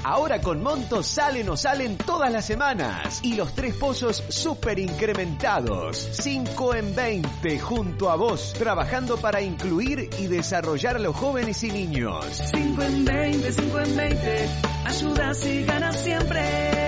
Ahora con Monto salen o salen todas las semanas. Y los 3 pozos súper incrementados. 5 en 20 junto a vos. Trabajando para incluir y desarrollar a los jóvenes y niños. 5 en 20, 5 en 20. Ayudas y ganas siempre.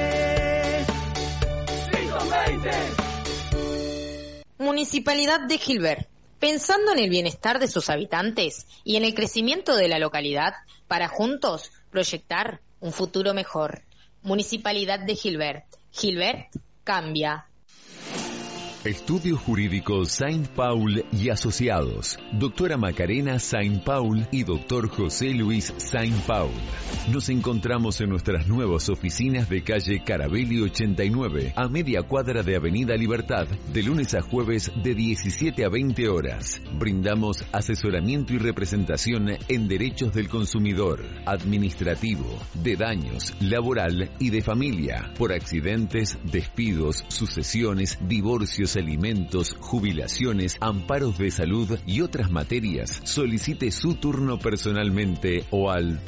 5 en 20. Municipalidad de Gilbert. Pensando en el bienestar de sus habitantes y en el crecimiento de la localidad, para juntos proyectar un futuro mejor. Municipalidad de Gilbert. Gilbert cambia. Estudio Jurídico Saint Paul y Asociados. Doctora Macarena Saint Paul y Doctor José Luis Saint Paul. Nos encontramos en nuestras nuevas oficinas de calle Carabelli 89, a media cuadra de Avenida Libertad, de lunes a jueves de 17 a 20 horas. Brindamos asesoramiento y representación en derechos del consumidor, administrativo, de daños, laboral y de familia, por accidentes, despidos, sucesiones, divorcios, alimentos, jubilaciones, amparos de salud y otras materias. Solicite su turno personalmente o al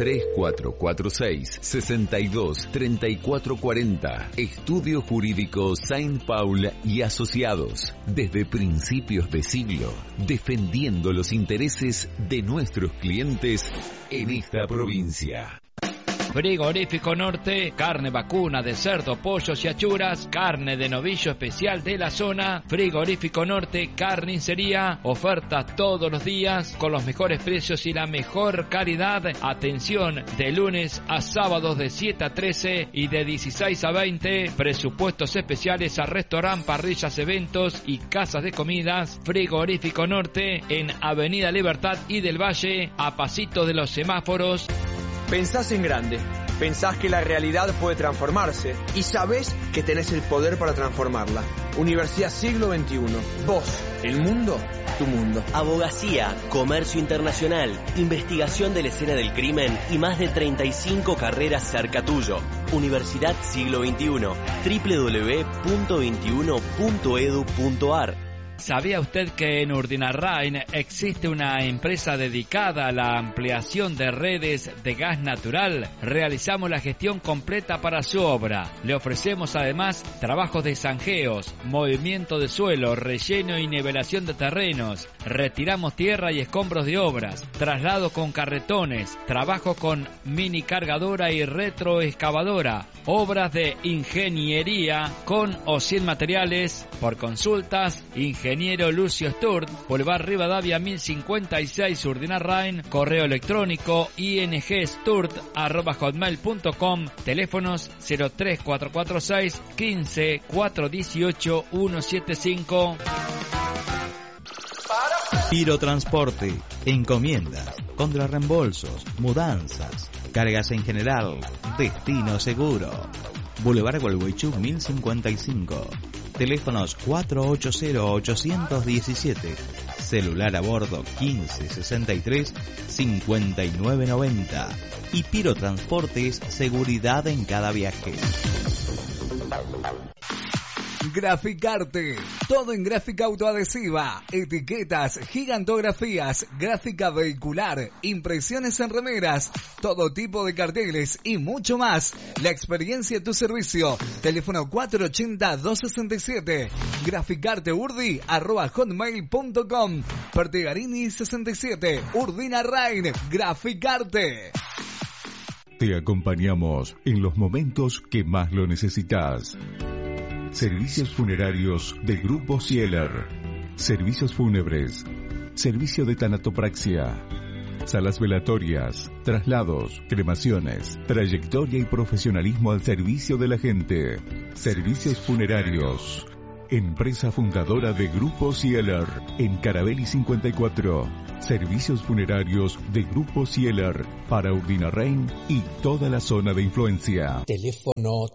3446-623440. Estudio Jurídico Saint Paul y Asociados. Desde principios de siglo, defendiendo los intereses de nuestros clientes en esta provincia. Frigorífico Norte, carne vacuna de cerdo, pollos y achuras, carne de novillo especial de la zona. Frigorífico Norte, carnicería, ofertas todos los días con los mejores precios y la mejor calidad. Atención, de lunes a sábados de 7 a 13 y de 16 a 20. Presupuestos especiales a restaurant, parrillas, eventos y casas de comidas. Frigorífico Norte en Avenida Libertad y del Valle, a pasitos de los semáforos. Pensás en grande, pensás que la realidad puede transformarse y sabés que tenés el poder para transformarla. Universidad Siglo XXI. Vos, el mundo, tu mundo. Abogacía, comercio internacional, investigación de la escena del crimen y más de 35 carreras cerca tuyo. Universidad Siglo XXI. www.21.edu.ar. ¿Sabía usted que en Urdinarrain existe una empresa dedicada a la ampliación de redes de gas natural? Realizamos la gestión completa para su obra. Le ofrecemos además trabajos de zanjeos, movimiento de suelo, relleno y nivelación de terrenos. Retiramos tierra y escombros de obras, traslado con carretones, trabajo con mini cargadora y retroexcavadora, obras de ingeniería con o sin materiales. Por consultas, Ingeniero Lucio Sturt, Boulevard Rivadavia 1056, Urdinarrain, correo electrónico ingsturt@hotmail.com, teléfonos 03446 15 418 175. Pirotransporte, encomiendas, contrarreembolsos, mudanzas, cargas en general, destino seguro. Boulevard Gualeguaychú 1055. Teléfonos 480-817. Celular a bordo 1563-5990. Y Pirotransportes, seguridad en cada viaje. Graficarte, todo en gráfica autoadhesiva, etiquetas, gigantografías, gráfica vehicular, impresiones en remeras, todo tipo de carteles y mucho más. La experiencia a tu servicio. Teléfono 480-267. Graficarteurdi@hotmail.com. Pertegarini 67. Urdinarrain. Graficarte. Te acompañamos en los momentos que más lo necesitas. Servicios funerarios de Grupo Sieler. Servicios fúnebres. Servicio de tanatopraxia. Salas velatorias. Traslados. Cremaciones. Trayectoria y profesionalismo al servicio de la gente. Servicios funerarios. Empresa fundadora de Grupo Sieler. En Carabelli 54. Servicios funerarios de Grupo Sieler para Urdinarrain y toda la zona de influencia. Teléfono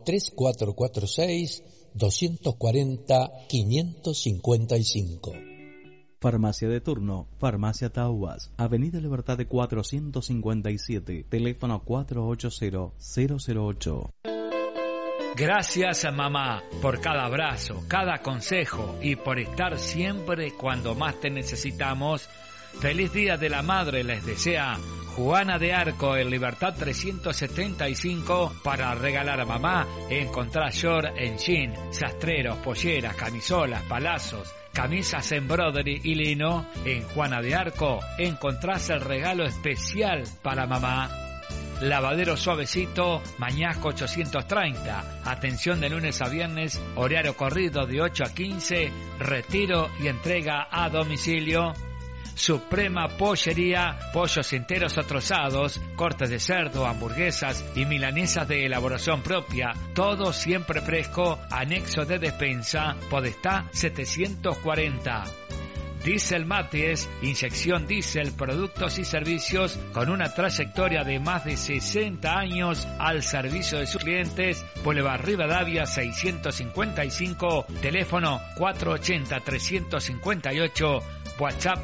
3446-240-555. Farmacia de turno, Farmacia Taubas, Avenida Libertad de 457, teléfono 480-008. Gracias a mamá por cada abrazo, cada consejo y por estar siempre cuando más te necesitamos. Feliz Día de la Madre les desea Juana de Arco en Libertad 375 para regalar a mamá. Encontrá short en jean, sastreros, polleras, camisolas, palazos, camisas en broderie y lino. En Juana de Arco encontrás el regalo especial para mamá. Lavadero Suavecito, Mañasco 830. Atención de lunes a viernes, horario corrido de 8 a 15, retiro y entrega a domicilio. Suprema Pollería, pollos enteros o trozados, cortes de cerdo, hamburguesas y milanesas de elaboración propia, todo siempre fresco, anexo de despensa, Podestá 740. Diesel Maties, inyección diésel, productos y servicios con una trayectoria de más de 60 años al servicio de sus clientes. Boulevard Rivadavia 655, teléfono 480-358, WhatsApp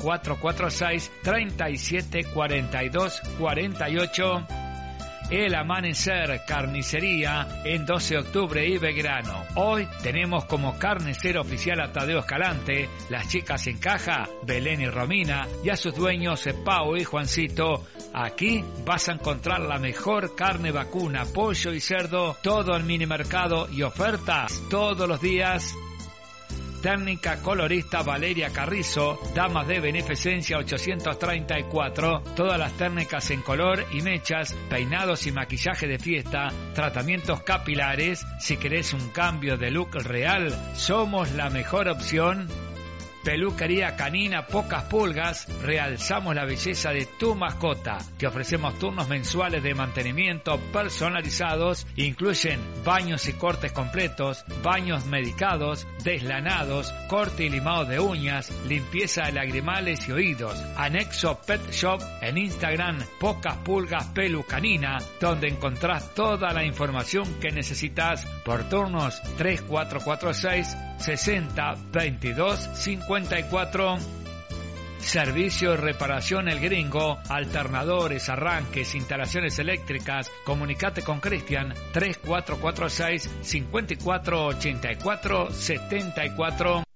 3446-374248. El Amanecer, carnicería en 12 de octubre y Belgrano. Hoy tenemos como carnicero oficial a Tadeo Escalante, las chicas en caja, Belén y Romina, y a sus dueños Pau y Juancito. Aquí vas a encontrar la mejor carne vacuna, pollo y cerdo, todo en mini mercado y ofertas todos los días. Técnica colorista Valeria Carrizo, damas de beneficencia 834, todas las técnicas en color y mechas, peinados y maquillaje de fiesta, tratamientos capilares. Si querés un cambio de look real, somos la mejor opción. Peluquería canina Pocas Pulgas, realzamos la belleza de tu mascota. Te ofrecemos turnos mensuales de mantenimiento personalizados, incluyen baños y cortes completos, baños medicados, deslanados, corte y limado de uñas, limpieza de lagrimales y oídos. Anexo Pet Shop en Instagram, Pocas Pulgas Pelu Canina, donde encontrás toda la información que necesitas por turnos 3446 60 22 54. Servicio de reparación El Gringo, alternadores, arranques, instalaciones eléctricas. Comunicate con Cristian 3446 54 84 74.